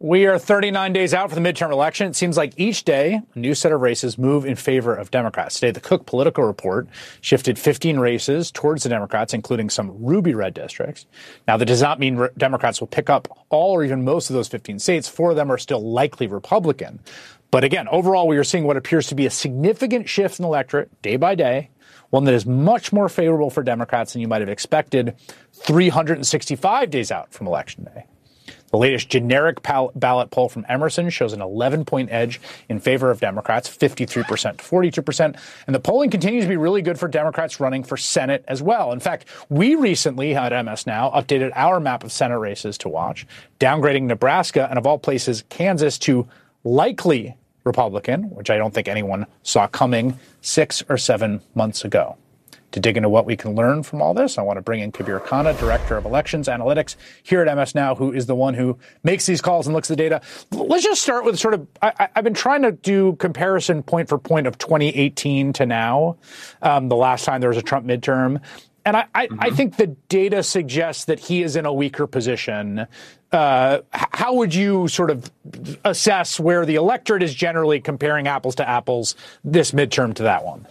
We are 39 days out for the midterm election. It seems like each day, a new set of races move in favor of Democrats. Today, the Cook Political Report shifted 15 races towards the Democrats, including some ruby red districts. Now, that does not mean Democrats will pick up all or even most of those 15 states. 4 of them are still likely Republican. But again, overall, we are seeing what appears to be a significant shift in the electorate day by day, one that is much more favorable for Democrats than you might have expected 365 days out from Election Day. The latest generic ballot poll from Emerson shows an 11-point edge in favor of Democrats, 53% to 42%. And the polling continues to be really good for Democrats running for Senate as well. In fact, we recently at MS Now updated our map of Senate races to watch, downgrading Nebraska and, of all places, Kansas to likely Republican, which I don't think anyone saw coming 6 or 7 months ago. To dig into what we can learn from all this, I want to bring in Kabir Khanna, Director of Elections Analytics here at MS Now, who is the one who makes these calls and looks at the data. Let's just start with sort of, I've been trying to do comparison point for point of 2018 to now, the last time there was a Trump midterm. And I think the data suggests that he is in a weaker position. How would you sort of assess where the electorate is generally comparing apples to apples this midterm to that one?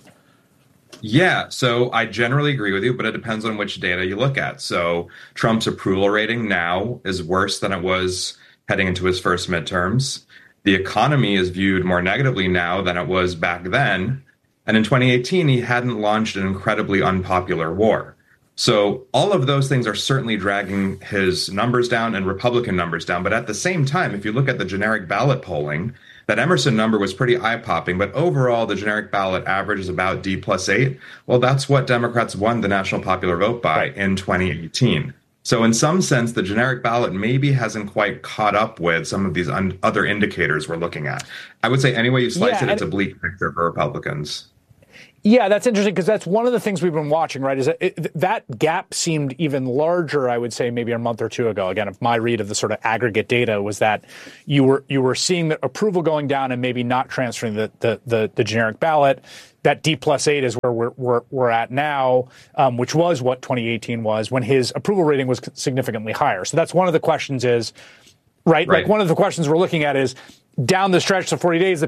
Yeah, so I generally agree with you, but it depends on which data you look at. So Trump's approval rating now is worse than it was heading into his first midterms. The economy is viewed more negatively now than it was back then. And in 2018, he hadn't launched an incredibly unpopular war. So all of those things are certainly dragging his numbers down and Republican numbers down. But at the same time, if you look at the generic ballot polling, that Emerson number was pretty eye-popping, but overall, the generic ballot average is about D+8. Well, that's what Democrats won the national popular vote by in 2018. So in some sense, the generic ballot maybe hasn't quite caught up with some of these other indicators we're looking at. I would say any way you slice it, it's a bleak picture for Republicans. Yeah, that's interesting because that's one of the things we've been watching, right, is that gap seemed even larger, I would say, maybe a month or two ago. Again, if my read of the sort of aggregate data was that you were seeing the approval going down and maybe not transferring the generic ballot. That D+8 is where we're at now, which was what 2018 was when his approval rating was significantly higher. So that's one of the questions is, right? Like one of the questions we're looking at is down the stretch of 40 days,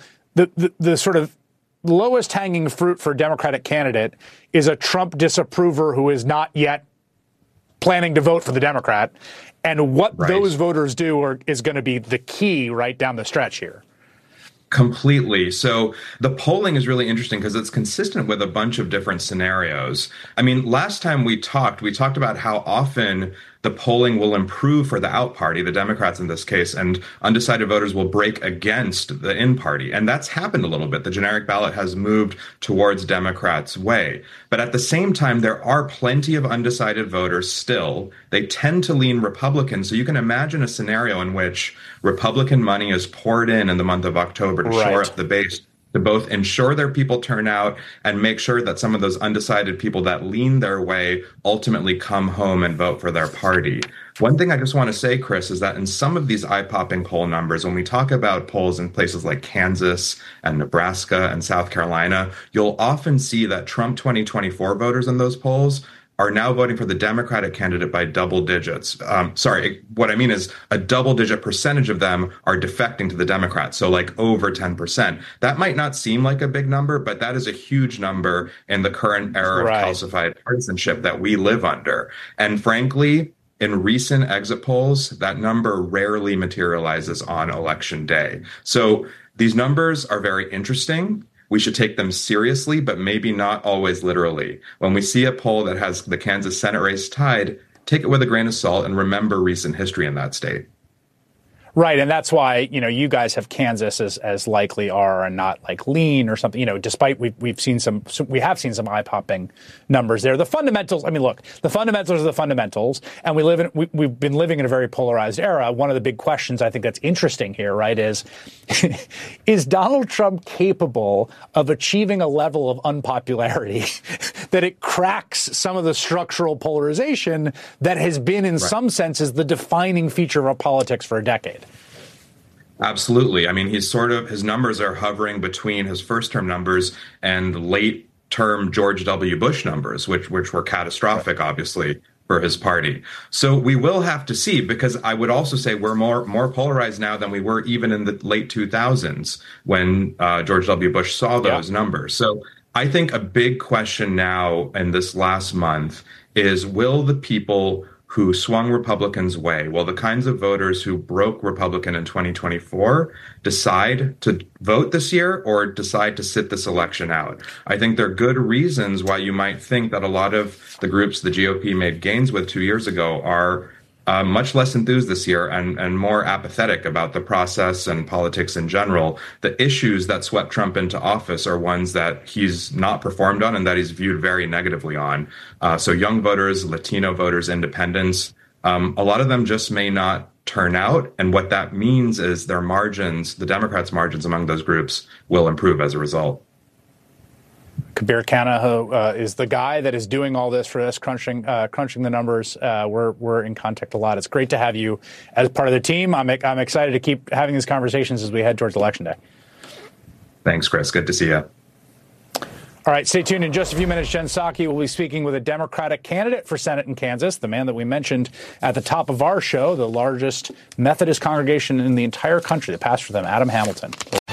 the sort of lowest hanging fruit for a Democratic candidate is a Trump disapprover who is not yet planning to vote for the Democrat. And what those voters do is going to be the key right down the stretch here. Completely. So the polling is really interesting because it's consistent with a bunch of different scenarios. I mean, last time we talked about how often the polling will improve for the out party, the Democrats in this case, and undecided voters will break against the in party. And that's happened a little bit. The generic ballot has moved towards Democrats' way. But at the same time, there are plenty of undecided voters still. They tend to lean Republican. So you can imagine a scenario in which Republican money is poured in the month of October to shore up the base, to both ensure their people turn out and make sure that some of those undecided people that lean their way ultimately come home and vote for their party. One thing I just want to say, Chris, is that in some of these eye-popping poll numbers, when we talk about polls in places like Kansas and Nebraska and South Carolina, you'll often see that Trump 2024 voters in those polls are now voting for the Democratic candidate by double digits. What I mean is a double-digit percentage of them are defecting to the Democrats, so like over 10%. That might not seem like a big number, but that is a huge number in the current era of calcified partisanship that we live under. And frankly, in recent exit polls, that number rarely materializes on election day. So these numbers are very interesting. We should take them seriously, but maybe not always literally. When we see a poll that has the Kansas Senate race tied, take it with a grain of salt and remember recent history in that state. Right. And that's why, you guys have Kansas as likely are and not like lean or something, despite we have seen some eye-popping numbers there. The fundamentals, the fundamentals are the fundamentals. And we've been living in a very polarized era. One of the big questions I think that's interesting here, right, is Donald Trump capable of achieving a level of unpopularity that it cracks some of the structural polarization that has been in some senses the defining feature of our politics for a decade? Absolutely. I mean, his numbers are hovering between his first term numbers and late term George W. Bush numbers, which were catastrophic, obviously. for his party. So we will have to see, because I would also say we're more polarized now than we were even in the late 2000s when George W. Bush saw those numbers. So I think a big question now in this last month is, will the people who swung Republicans' way, will the kinds of voters who broke Republican in 2024 decide to vote this year or decide to sit this election out? I think there are good reasons why you might think that a lot of the groups the GOP made gains with 2 years ago are much less enthused this year and more apathetic about the process and politics in general. The issues that swept Trump into office are ones that he's not performed on and that he's viewed very negatively on. So young voters, Latino voters, independents, a lot of them just may not turn out. And what that means is their margins, the Democrats' margins among those groups, will improve as a result. Kabir Khanna, who is the guy that is doing all this for us, crunching the numbers. We're in contact a lot. It's great to have you as part of the team. I'm excited to keep having these conversations as we head towards Election Day. Thanks, Chris. Good to see you. All right, stay tuned. In just a few minutes, Jen Psaki will be speaking with a Democratic candidate for Senate in Kansas, the man that we mentioned at the top of our show, the largest Methodist congregation in the entire country, the pastor for them, Adam Hamilton.